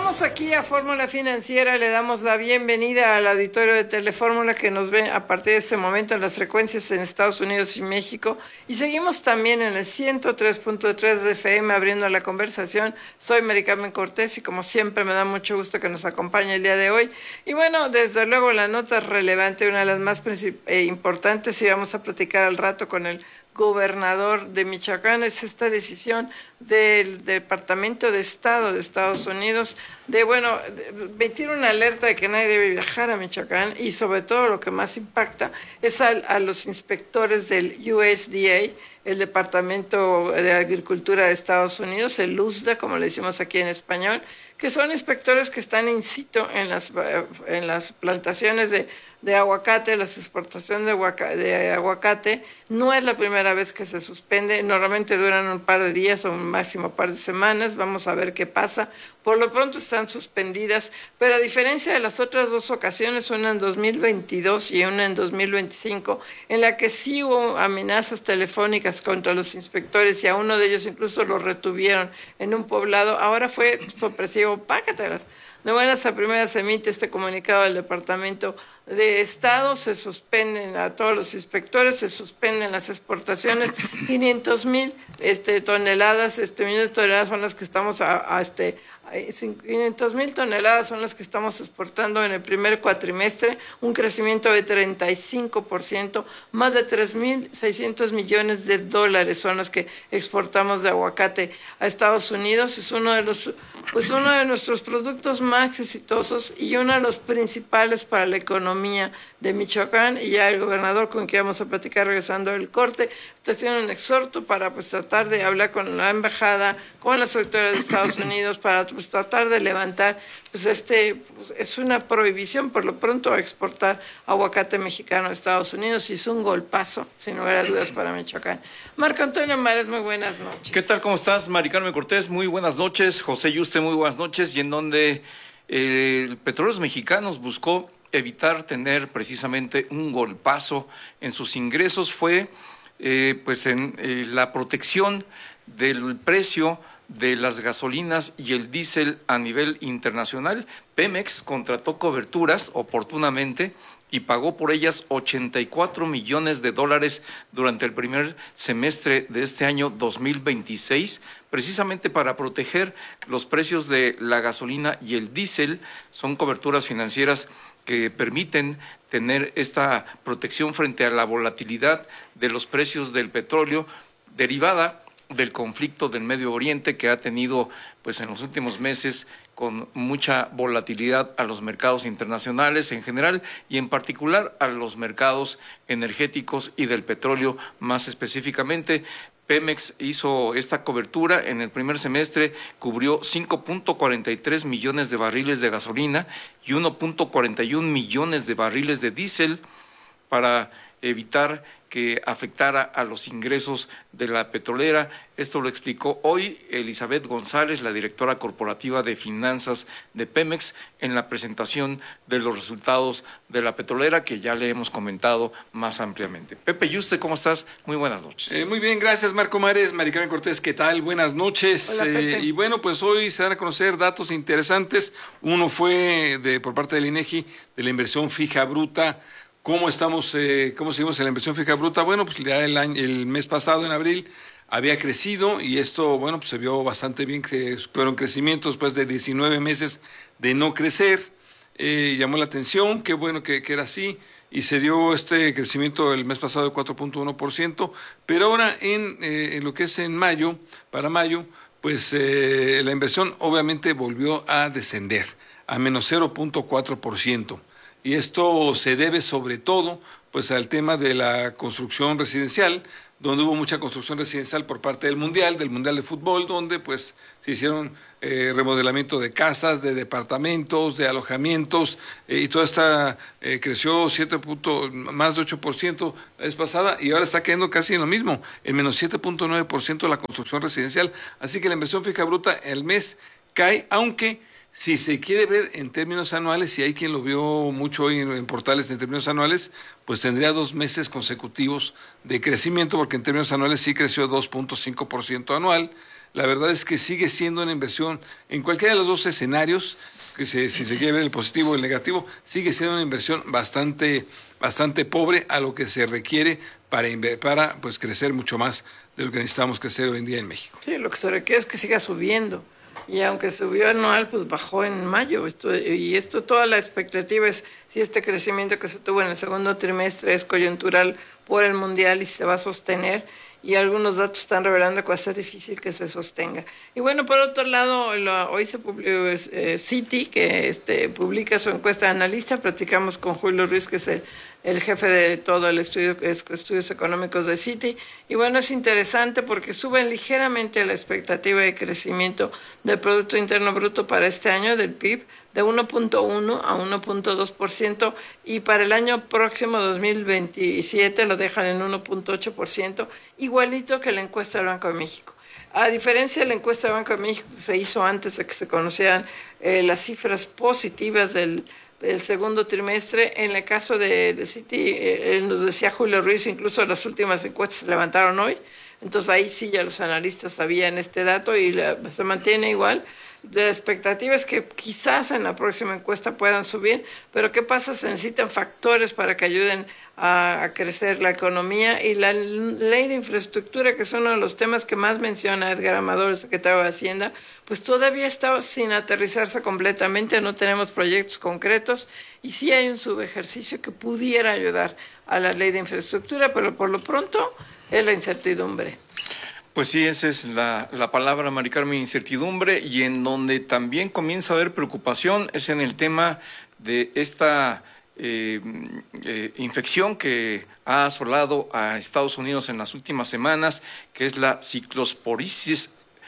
Saludamos aquí a Fórmula Financiera, le damos la bienvenida al auditorio de Telefórmula que nos ve a partir de este momento en las frecuencias en Estados Unidos y México, y seguimos también en el 103.3 de FM abriendo la conversación. Soy Mari Carmen Cortés y como siempre me da mucho gusto que nos acompañe el día de hoy. Y bueno, desde luego la nota relevante, una de las más importantes, y vamos a platicar al rato con el gobernador de Michoacán, es esta decisión del Departamento de Estado de Estados Unidos de emitir una alerta de que nadie debe viajar a Michoacán, y sobre todo lo que más impacta es a los inspectores del USDA, el Departamento de Agricultura de Estados Unidos, el USDA, como le decimos aquí en español, que son inspectores que están in situ en las plantaciones de aguacate, las exportaciones de aguacate. No es la primera vez que se suspende, normalmente duran un par de días o un máximo par de semanas, vamos a ver qué pasa. Por lo pronto están suspendidas, pero a diferencia de las otras dos ocasiones, una en 2022 y una en 2025, en la que sí hubo amenazas telefónicas contra los inspectores y a uno de ellos incluso lo retuvieron en un poblado, ahora fue sorpresivo, págatelas. De buenas a primeras se emite este comunicado del Departamento de Estado, se suspenden a todos los inspectores, se suspenden las exportaciones, 500,000 toneladas, millones de toneladas son las que estamos 500,000 toneladas son las que estamos exportando en el primer cuatrimestre, un crecimiento de 35%, más de 3,600 millones de dólares son las que exportamos de aguacate a Estados Unidos. Es uno de nuestros productos más exitosos y uno de los principales para la economía de Michoacán, y ya el gobernador, con quien vamos a platicar regresando del corte, está haciendo un exhorto para tratar de hablar con la embajada, con las autoridades de Estados Unidos, para tratar de levantar, es una prohibición por lo pronto a exportar aguacate mexicano a Estados Unidos, y es un golpazo, sin lugar a dudas, para Michoacán. Marco Antonio Mares, muy buenas noches. ¿Qué tal? ¿Cómo estás, Mari Carmen Cortés? Muy buenas noches. José Yuste, muy buenas noches. Y en donde Petróleos Mexicanos buscó evitar tener precisamente un golpazo en sus ingresos fue en la protección del precio de las gasolinas y el diésel a nivel internacional. Pemex contrató coberturas oportunamente y pagó por ellas 84 millones de dólares durante el primer semestre de este año 2026, precisamente para proteger los precios de la gasolina y el diésel. Son coberturas financieras que permiten tener esta protección frente a la volatilidad de los precios del petróleo derivada del conflicto del Medio Oriente, que ha tenido en los últimos meses con mucha volatilidad a los mercados internacionales en general y en particular a los mercados energéticos y del petróleo más específicamente. Pemex hizo esta cobertura en el primer semestre, cubrió 5.43 millones de barriles de gasolina y 1.41 millones de barriles de diésel para evitar que afectara a los ingresos de la petrolera. Esto lo explicó hoy Elizabeth González, la directora corporativa de finanzas de Pemex, en la presentación de los resultados de la petrolera, que ya le hemos comentado más ampliamente. Pepe Yuste, ¿cómo estás? Muy buenas noches. Muy bien, gracias Marco Mares. Mari Carmen Cortés, ¿qué tal? Buenas noches. Hola, Pepe. Y bueno, pues hoy se dan a conocer datos interesantes. Uno fue por parte del INEGI de la inversión fija bruta. ¿Cómo seguimos en la inversión fija bruta? Bueno, pues ya el mes pasado, en abril, había crecido y esto, pues se vio bastante bien, que fueron crecimientos después de 19 meses de no crecer. Llamó la atención, qué bueno que era así, y se dio este crecimiento el mes pasado de 4.1%, pero ahora en lo que es para mayo, pues la inversión obviamente volvió a descender a menos 0.4%. Y esto se debe sobre todo al tema de la construcción residencial, donde hubo mucha construcción residencial por parte del Mundial de Fútbol, donde se hicieron remodelamiento de casas, de departamentos, de alojamientos, y toda esta creció más de 8% la vez pasada, y ahora está quedando casi en lo mismo, en menos 7.9% la construcción residencial. Así que la inversión fija bruta el mes cae, aunque si se quiere ver en términos anuales, y hay quien lo vio mucho hoy en portales en términos anuales, pues tendría 2 meses consecutivos de crecimiento, porque en términos anuales sí creció 2.5% anual, la verdad es que sigue siendo una inversión en cualquiera de los dos escenarios, que si se quiere ver el positivo o el negativo, sigue siendo una inversión bastante pobre a lo que se requiere para pues crecer mucho más de lo que necesitamos crecer hoy en día en México. Sí, lo que se requiere es que siga subiendo. Y aunque subió anual, pues bajó en mayo. Toda la expectativa es si este crecimiento que se tuvo en el segundo trimestre es coyuntural por el Mundial y se va a sostener. Y algunos datos están revelando que va a ser difícil que se sostenga. Y bueno, por otro lado, hoy se publicó Citi, que publica su encuesta de analista. Platicamos con Julio Ruiz, que es el jefe de todo el estudios económicos de Citi. Y bueno, es interesante porque suben ligeramente la expectativa de crecimiento del Producto Interno Bruto para este año, del PIB, de 1.1 a 1.2%, y para el año próximo, 2027, lo dejan en 1.8%, igualito que la encuesta del Banco de México. A diferencia de la encuesta del Banco de México, que se hizo antes de que se conocieran las cifras positivas del segundo trimestre, en el caso de Citi, nos decía Julio Ruiz, incluso las últimas encuestas se levantaron hoy, entonces ahí sí ya los analistas sabían este dato y se mantiene igual. La expectativa es que quizás en la próxima encuesta puedan subir, pero ¿qué pasa? Se necesitan factores para que ayuden a crecer la economía, y la ley de infraestructura, que es uno de los temas que más menciona Edgar Amador, el secretario de Hacienda, pues todavía está sin aterrizarse completamente, no tenemos proyectos concretos, y sí hay un subejercicio que pudiera ayudar a la ley de infraestructura, pero por lo pronto es la incertidumbre. Pues sí, esa es la palabra, Mari Carmen, incertidumbre, y en donde también comienza a haber preocupación es en el tema de esta infección que ha asolado a Estados Unidos en las últimas semanas, que es la ciclosporiasis,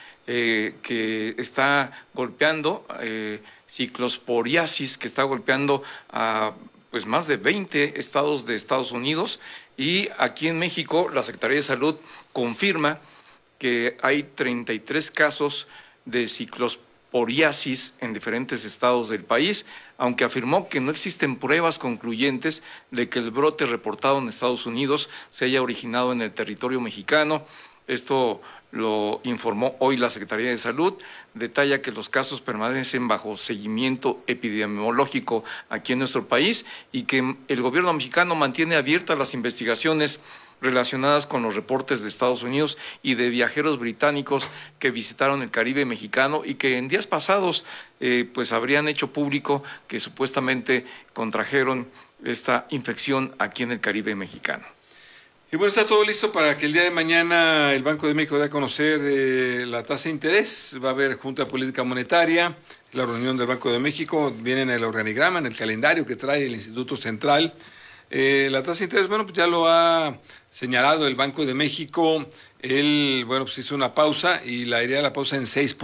que está golpeando, ciclosporiasis, que está golpeando a pues más de 20 estados de Estados Unidos, y aquí en México la Secretaría de Salud confirma que hay 33 casos de ciclosporiasis en diferentes estados del país, aunque afirmó que no existen pruebas concluyentes de que el brote reportado en Estados Unidos se haya originado en el territorio mexicano. Esto lo informó hoy la Secretaría de Salud. Detalla que los casos permanecen bajo seguimiento epidemiológico aquí en nuestro país y que el gobierno mexicano mantiene abiertas las investigaciones relacionadas con los reportes de Estados Unidos y de viajeros británicos que visitaron el Caribe mexicano y que en días pasados pues habrían hecho público que supuestamente contrajeron esta infección aquí en el Caribe mexicano. Y bueno, está todo listo para que el día de mañana el Banco de México dé a conocer la tasa de interés. Va a haber Junta de Política Monetaria, la reunión del Banco de México, viene en el organigrama, en el calendario que trae el Instituto Central. La tasa de interés, bueno, pues ya lo ha señalado el Banco de México. Él, bueno, pues hizo una pausa y la idea de la pausa en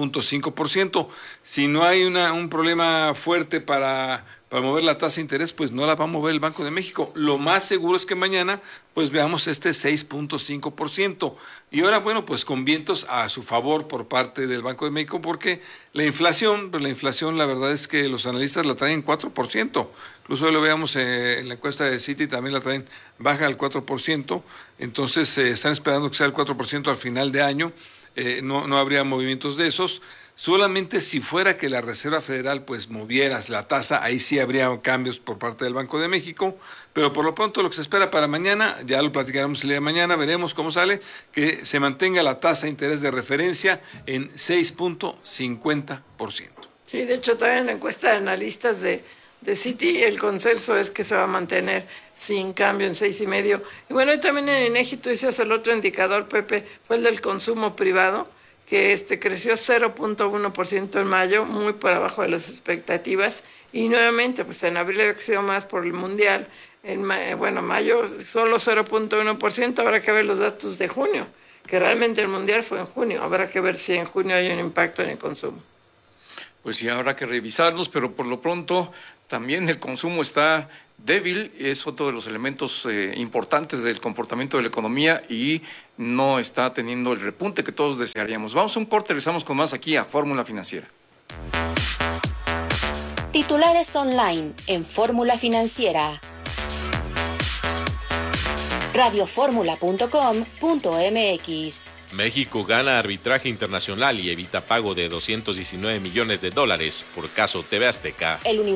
6.5%. Si no hay un problema fuerte para mover la tasa de interés, pues no la va a mover el Banco de México. Lo más seguro es que mañana pues veamos este 6.5%. Y ahora, bueno, pues con vientos a su favor por parte del Banco de México, porque la inflación, la verdad es que los analistas la traen 4%. Incluso hoy lo veamos en la encuesta de Citi, también la traen baja al 4%. Entonces están esperando que sea el 4% al final de año. No habría movimientos de esos. Solamente si fuera que la Reserva Federal pues moviera la tasa, ahí sí habría cambios por parte del Banco de México, pero por lo pronto lo que se espera para mañana, ya lo platicaremos el día de mañana, veremos cómo sale, que se mantenga la tasa de interés de referencia en 6.50%. Sí, de hecho también en la encuesta de analistas de Citi el consenso es que se va a mantener sin cambio en 6.5%. Y bueno, y también en INEGI, tú dices el otro indicador, Pepe, fue el del consumo privado, que creció 0.1% en mayo, muy por abajo de las expectativas, y nuevamente, pues en abril había crecido más por el Mundial, mayo solo 0.1%, habrá que ver los datos de junio, que realmente el Mundial fue en junio, habrá que ver si en junio hay un impacto en el consumo. Pues sí, habrá que revisarlos, pero por lo pronto también el consumo está débil, es otro de los elementos importantes del comportamiento de la economía y no está teniendo el repunte que todos desearíamos. Vamos a un corte, regresamos con más aquí a Fórmula Financiera. Titulares online en Fórmula Financiera. Radioformula.com.mx. México gana arbitraje internacional y evita pago de $219 millones por caso TV Azteca.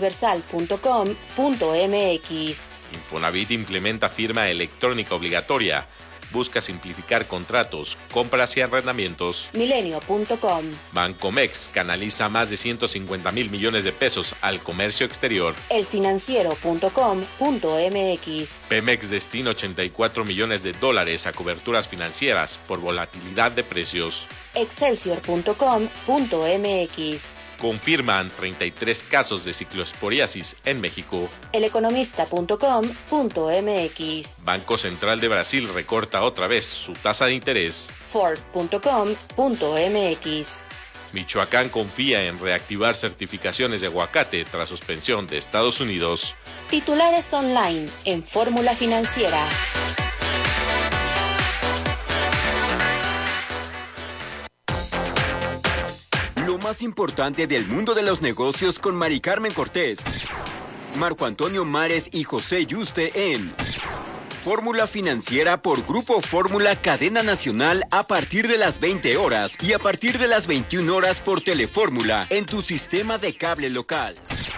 eluniversal.com.mx. Infonavit implementa firma electrónica obligatoria. Busca simplificar contratos, compras y arrendamientos. Milenio.com. Bancomex canaliza más de 150 mil millones de pesos al comercio exterior. elfinanciero.com.mx. Pemex destina $84 millones a coberturas financieras por volatilidad de precios. excelsior.com.mx. Confirman 33 casos de cicloesporiasis en México. eleconomista.com.mx. Banco Central de Brasil recorta otra vez su tasa de interés. Ford.com.mx. Michoacán confía en reactivar certificaciones de aguacate tras suspensión de Estados Unidos. Titulares online en Fórmula Financiera. Lo más importante del mundo de los negocios con Mari Carmen Cortés, Marco Antonio Mares y José Yuste en Fórmula Financiera por Grupo Fórmula Cadena Nacional a partir de las 20 horas y a partir de las 21 horas por Telefórmula en tu sistema de cable local.